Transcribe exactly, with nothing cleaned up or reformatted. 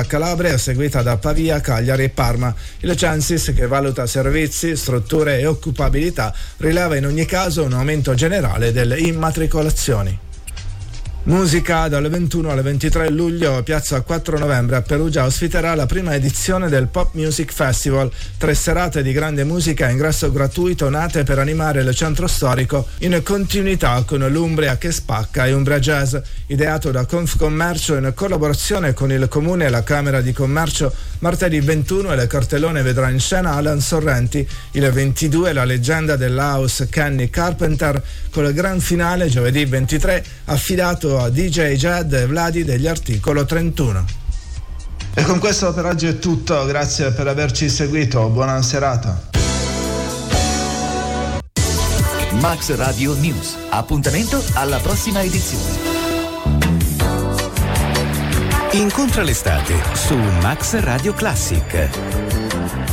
Calabria, seguita da Pavia, Cagliari e Parma. Il Censis, che valuta servizi, strutture e occupabilità, rileva in ogni caso un aumento generale delle immatricolazioni. Musica dal ventuno al ventitré luglio, piazza quattro novembre a Perugia ospiterà la prima edizione del Pop Music Festival, tre serate di grande musica a ingresso gratuito nate per animare il centro storico in continuità con l'Umbria che spacca e Umbria Jazz, ideato da Confcommercio in collaborazione con il Comune e la Camera di Commercio. Martedì ventuno il cartellone vedrà in scena Alan Sorrenti, il ventidue la leggenda dell'house Kenny Carpenter, con il gran finale giovedì ventitré affidato a D J Jed e Vladi degli Articolo trentuno. E con questo per oggi è tutto, grazie per averci seguito, buona serata. Max Radio News, appuntamento alla prossima edizione. Incontra l'estate su Max Radio Classic.